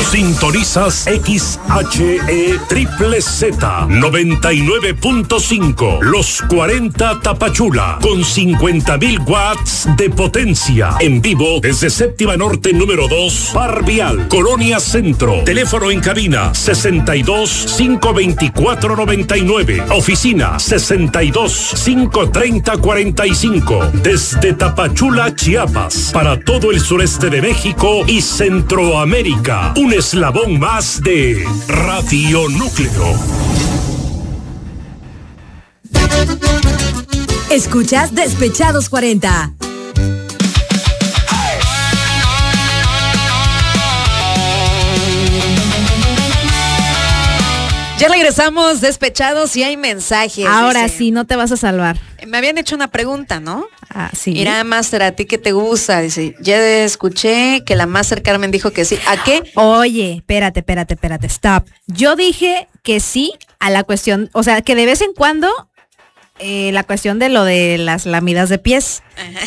Sintonizas XHE Triple Z 99.5 Los 40 Tapachula con 50,000 watts de potencia. En vivo desde Séptima Norte número 2, Par Vial, Colonia Centro. Teléfono en cabina 62-524-99. Oficina 62-530-45. Desde Tapachula, Chiapas, para todo el sureste de México y Centroamérica. Un eslabón más de Radio Núcleo. Escuchas Despechados 40. Ya regresamos, despechados, y hay mensajes. Ahora dice, sí, no te vas a salvar. Me habían hecho una pregunta, ¿no? Ah, sí. Mira, Master, ¿a ti qué te gusta? Dice, ya escuché que la Master Carmen dijo que sí. ¿A qué? Oye, espérate, stop. Yo dije que sí a la cuestión, o sea, que de vez en cuando la cuestión de lo de las lamidas de pies.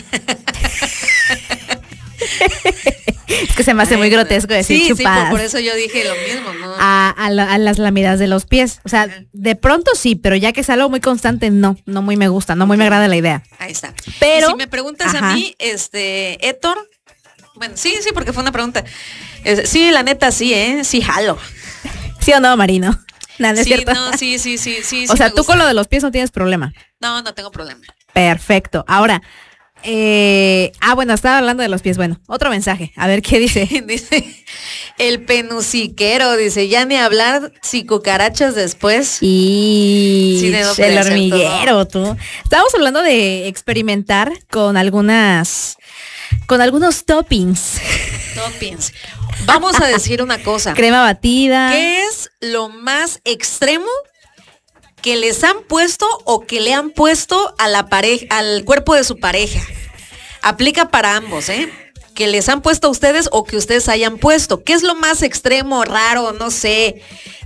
Es que se me hace muy grotesco decir chupadas. Sí, por eso yo dije lo mismo, ¿no? A las lamidas de los pies. O sea, de pronto sí, pero ya que es algo muy constante, no muy me gusta, no muy me agrada la idea. Ahí está. Pero y si me preguntas a mí, Héctor, bueno, sí, porque fue una pregunta. Sí, la neta, sí, sí jalo. ¿Sí o no, Marino? Nada, ¿es cierto? No, sí. O sea, tú con lo de los pies no tienes problema. No tengo problema. Perfecto. Ahora, bueno, estaba hablando de los pies. Bueno, otro mensaje. A ver qué dice. Dice, el penuciquero, dice, ya ni hablar si cucarachas después. Y sí, no el hormiguero, tú. Estábamos hablando de experimentar con algunos toppings. Vamos a decir una cosa. Crema batida. ¿Qué es lo más extremo que les han puesto o que le han puesto a la pareja, al cuerpo de su pareja? Aplica para ambos, que les han puesto a ustedes o que ustedes hayan puesto. ¿Qué es lo más extremo, raro, no sé,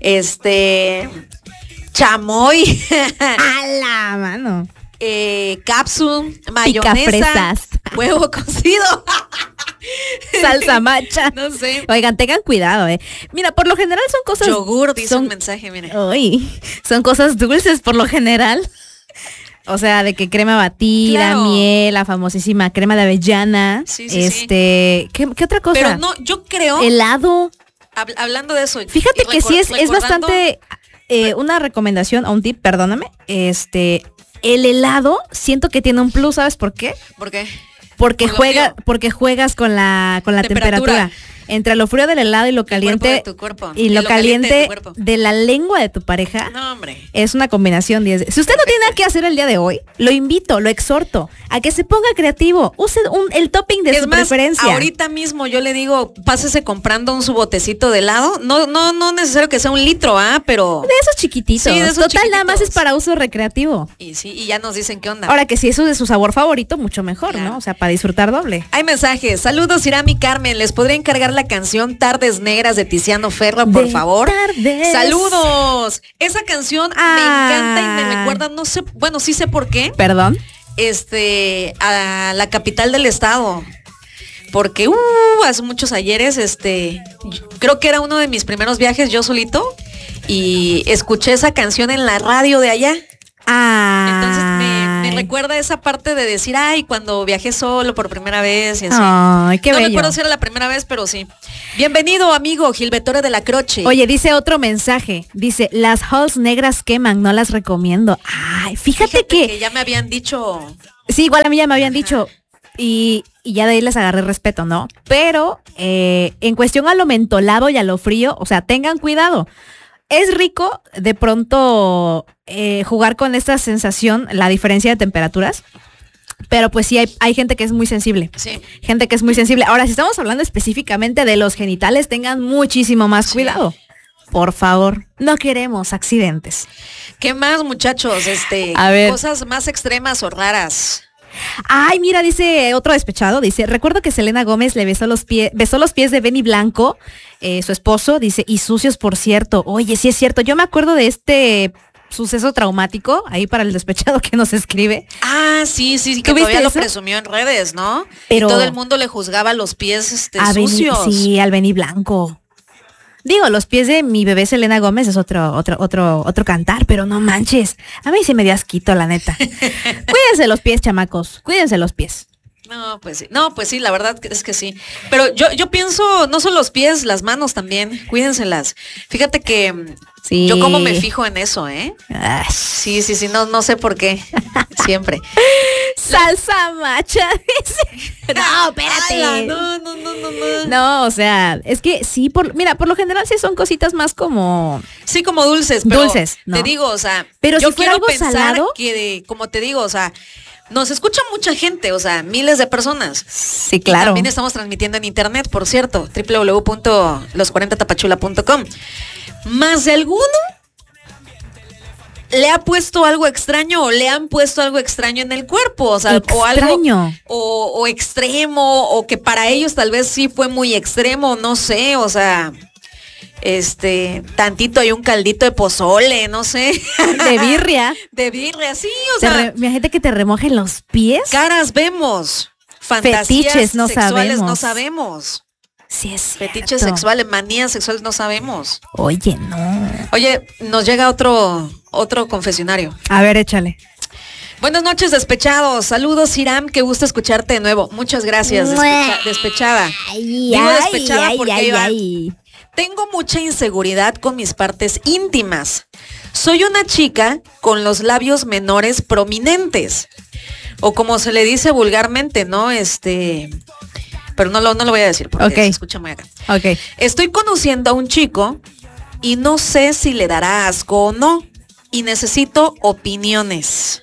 chamoy? A la mano. Cápsula, mayonesa, huevo cocido, salsa macha. No sé. Oigan, tengan cuidado, Mira, por lo general son cosas. Yogur, dice un mensaje, mire. Son cosas dulces por lo general. O sea, de que crema batida, claro, miel, la famosísima crema de avellana. Sí. ¿Qué otra cosa? Pero no, yo creo. Helado. Hablando de eso. Fíjate que sí es bastante una recomendación o un tip, perdóname. El helado siento que tiene un plus, ¿sabes por qué? ¿Por qué? Porque juegas con la temperatura. Entre lo frío del helado y lo caliente de tu cuerpo. Y lo caliente de la lengua de tu pareja. No, hombre. Es una combinación 10. Si usted no tiene nada que hacer el día de hoy, lo invito, lo exhorto a que se ponga creativo. Use el topping de su preferencia. Ahorita mismo yo le digo, pásese comprando su botecito de helado. No necesario que sea 1 litro, pero de esos chiquititos. Sí, de esos Total, chiquititos. Nada más es para uso recreativo. Y ya nos dicen qué onda. Ahora que si eso es de su sabor favorito, mucho mejor, claro, ¿no? O sea, para disfrutar doble. Hay mensajes. Saludos, Irami Carmen. ¿Les podría encargar la canción Tardes Negras de Tiziano Ferro, por favor? Tardes. Saludos. Esa canción me encanta y me recuerda, no sé, bueno, sí sé por qué. Perdón. A la capital del estado. Porque hace muchos ayeres, creo que era uno de mis primeros viajes yo solito y escuché esa canción en la radio de allá. Entonces me recuerda esa parte de decir, cuando viajé solo por primera vez y así. Ay, qué bello. No recuerdo si era la primera vez, pero sí. Bienvenido, amigo Gilbertore de la Croce. Oye, dice otro mensaje. Dice, las halls negras queman, no las recomiendo. Ay, fíjate que ya me habían dicho. Sí, igual a mí ya me habían dicho. Y ya de ahí les agarré respeto, ¿no? Pero en cuestión a lo mentolado y a lo frío, o sea, tengan cuidado. Es rico de pronto jugar con esta sensación, la diferencia de temperaturas, pero pues sí hay gente que es muy sensible. Sí. Gente que es muy sensible. Ahora, si estamos hablando específicamente de los genitales, tengan muchísimo más cuidado. Por favor, no queremos accidentes. ¿Qué más, muchachos? A ver. Cosas más extremas o raras. Ay, mira, dice otro despechado, dice, recuerdo que Selena Gómez le besó los pies de Benny Blanco, su esposo, dice, y sucios, por cierto. Oye, sí es cierto, yo me acuerdo de este suceso traumático, ahí para el despechado que nos escribe. Sí, que todavía lo presumió en redes, ¿no? Pero y todo el mundo le juzgaba los pies sucios. Sí, al Benny Blanco. Digo, los pies de mi bebé Selena Gómez es otro cantar, pero no manches. A mí sí me dio asquito, la neta. Cuídense los pies, chamacos. Cuídense los pies. No, pues sí, la verdad es que sí. Pero yo pienso, no solo los pies, las manos también, cuídenselas. Fíjate que Sí. yo como me fijo en eso, ¿eh? Ay, Sí, no sé por qué, siempre. salsa macha, dice. No, espérate. Ala, no. No, o sea, es que sí, por lo general sí son cositas más como... Sí, como dulces, pero Dulces, ¿no? te digo, o sea, Pero yo si fuera quiero algo pensar salado... que, como te digo, o sea, nos escucha mucha gente, o sea, miles de personas. Sí, Y claro. también estamos transmitiendo en internet, por cierto, www.los40tapachula.com. Más de alguno le ha puesto algo extraño o le han puesto algo extraño en el cuerpo, o sea, Extraño. o extremo, o que para ellos tal vez sí fue muy extremo, no sé, o sea, tantito hay un caldito de pozole, no sé. De birria. De birria, sí, o sea, Imagínate que te remojen los pies. caras vemos, fantasías Fetiches no sexuales no sabemos. sabemos. Sí, es Fetiches cierto. sexuales, manías sexuales no sabemos. Oye, no. Oye, nos llega otro confesionario. A ver, échale. Buenas noches, despechados. Saludos, Iram, qué gusto escucharte de nuevo. Muchas gracias, despechada. Digo despechada porque ahí va. Tengo mucha inseguridad con mis partes íntimas. Soy una chica con los labios menores prominentes. O como se le dice vulgarmente, ¿no? Pero no lo voy a decir porque Ok. se escucha muy acá. Ok. Estoy conociendo a un chico y no sé si le dará asco o no. Y necesito opiniones.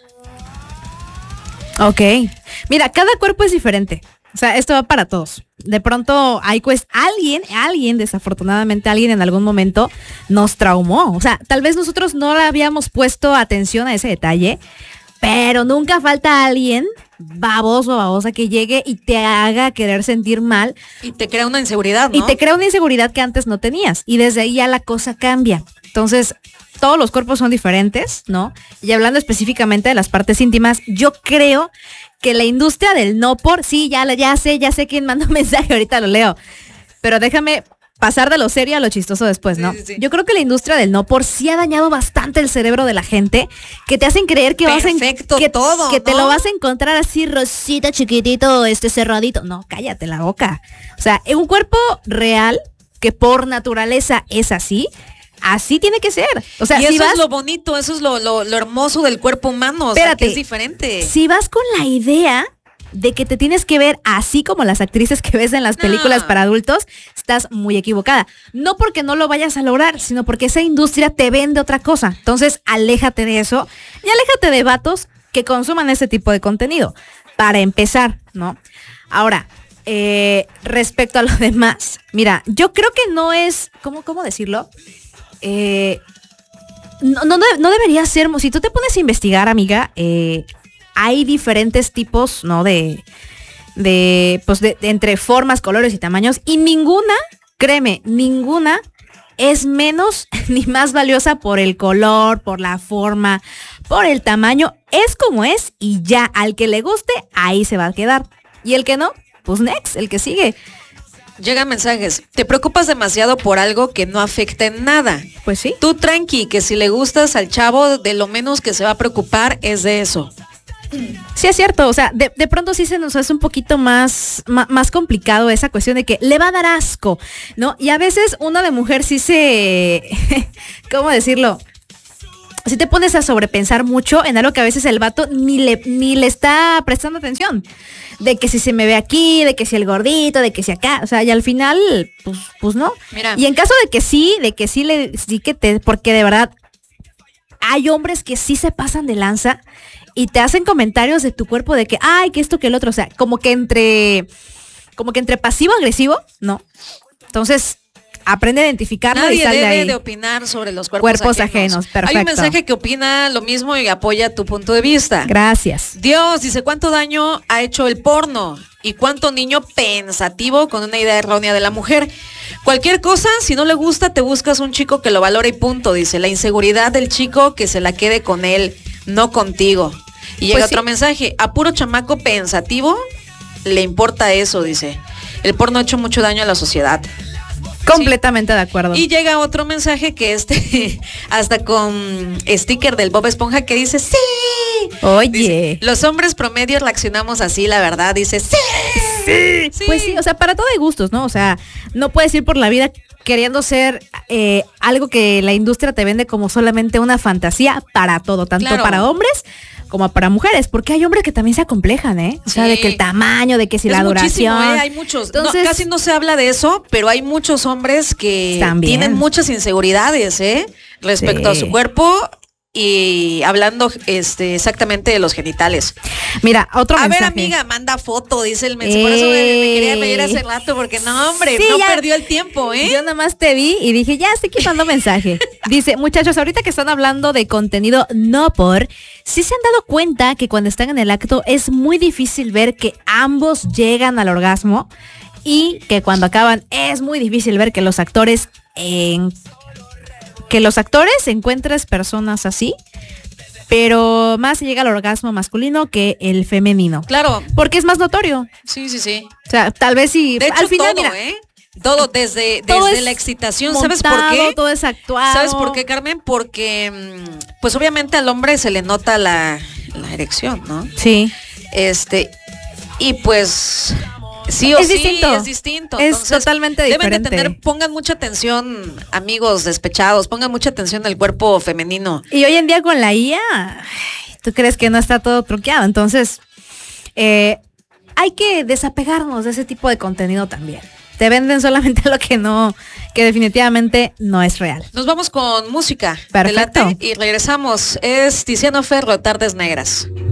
Ok. Mira, cada cuerpo es diferente. O sea, esto va para todos. De pronto hay alguien, desafortunadamente alguien en algún momento nos traumó. O sea, tal vez nosotros no le habíamos puesto atención a ese detalle, pero nunca falta alguien baboso o babosa que llegue y te haga querer sentir mal Y te crea una inseguridad, ¿no? y te crea una inseguridad que antes no tenías. Y desde ahí ya la cosa cambia. Entonces, todos los cuerpos son diferentes, ¿no? Y hablando específicamente de las partes íntimas, yo creo que la industria del no por, sí, ya sé quién mandó un mensaje, ahorita lo leo. Pero déjame pasar de lo serio a lo chistoso después, ¿no? Sí. Yo creo que la industria del no por sí ha dañado bastante el cerebro de la gente, que te hacen creer que Perfecto todo, que te ¿no? lo vas a encontrar así rosita, chiquitito, cerradito. No, cállate la boca. O sea, un cuerpo real que por naturaleza es así tiene que ser. O sea, y si eso vas, es lo bonito, eso es lo hermoso del cuerpo humano, o sea, Espérate. que es diferente. si vas con la idea de que te tienes que ver así como las actrices que ves en las películas No. para adultos, estás muy equivocada. No porque no lo vayas a lograr, sino porque esa industria te vende otra cosa. Entonces, aléjate de eso y aléjate de vatos que consuman ese tipo de contenido. Para empezar, ¿no? Ahora, respecto a lo demás, mira, yo creo que no es, ¿cómo decirlo? No debería ser, si tú te pones a investigar, amiga, hay diferentes tipos, ¿no? De entre formas, colores y tamaños, y ninguna, créeme, ninguna es menos ni más valiosa por el color, por la forma, por el tamaño. Es como es y ya, al que le guste, ahí se va a quedar. Y el que no, pues next, el que sigue. Llegan mensajes, te preocupas demasiado por algo que no afecta en nada. Pues sí. Tú tranqui, que si le gustas al chavo, de lo menos que se va a preocupar es de eso. Sí, es cierto, o sea, de pronto sí se nos hace un poquito más complicado esa cuestión de que le va a dar asco, ¿no? Y a veces una de mujer sí se, ¿cómo decirlo? Si te pones a sobrepensar mucho en algo que a veces el vato ni le está prestando atención. De que si se me ve aquí, de que si el gordito, de que si acá, o sea, y al final, pues no. Mira. Y en caso de que sí porque de verdad hay hombres que sí se pasan de lanza y te hacen comentarios de tu cuerpo de que, ay, que esto, que el otro, o sea, como que entre pasivo-agresivo, ¿no? Entonces, aprende a identificarlo y Nadie sal de debe ahí. de opinar sobre los Cuerpos ajenos, perfecto. Hay un mensaje que opina lo mismo y apoya tu punto de vista. Gracias. Dios dice, ¿cuánto daño ha hecho el porno? ¿Y cuánto niño pensativo con una idea errónea de la mujer? Cualquier cosa, si no le gusta, te buscas un chico que lo valore y punto. Dice, la inseguridad del chico que se la quede con él, no contigo. Y llega Pues sí. otro mensaje, a puro chamaco pensativo le importa eso, dice. El porno ha hecho mucho daño a la sociedad. Completamente de acuerdo. Y llega otro mensaje que hasta con sticker del Bob Esponja que dice, sí. Oye. Dice, los hombres promedios reaccionamos así, la verdad. Dice, sí. Sí. Pues sí, o sea, para todo hay gustos, ¿no? O sea, no puedes ir por la vida queriendo ser algo que la industria te vende como solamente una fantasía para todo, tanto Claro. para hombres como para mujeres, porque hay hombres que también se acomplejan, ¿eh? O sea, Sí. de que el tamaño, de que si Es la muchísimo, duración. hay muchos. Entonces, Casi no se habla de eso, pero hay muchos hombres que También. tienen muchas inseguridades, respecto a Sí. su cuerpo y hablando exactamente de los genitales. mira, otro A ver, mensaje. amiga, manda foto, dice el mensaje. Por eso me quería pedir hace rato, porque no, hombre, Sí, no ya. perdió el tiempo, ¿eh? Yo nada más te vi y dije, ya estoy quitando mensaje. Dice, muchachos, ahorita que están hablando de contenido no por, ¿sí se han dado cuenta que cuando están en el acto es muy difícil ver que ambos llegan al orgasmo? Y que cuando acaban es muy difícil ver que los actores encuentres personas así, pero más se llega al orgasmo masculino que el femenino. Claro, Porque es más notorio. sí, sí, sí. O sea, tal vez si De hecho, al final, todo, mira, todo desde todo es la excitación. ¿Sabes por montado, qué? todo es actuado. ¿Sabes por qué, Carmen? Porque, pues obviamente al hombre se le nota la erección, ¿no? Sí. Y pues sí o Es sí distinto. es distinto. Es Entonces, totalmente deben de diferente. pongan mucha atención, amigos despechados, pongan mucha atención al cuerpo femenino. Y hoy en día con la IA, ay, ¿tú crees que no está todo truqueado? Entonces, hay que desapegarnos de ese tipo de contenido también. Te venden solamente lo que definitivamente no es real. Nos vamos con música. Perfecto. ¿Te late? Y regresamos. Es Tiziano Ferro, Tardes Negras.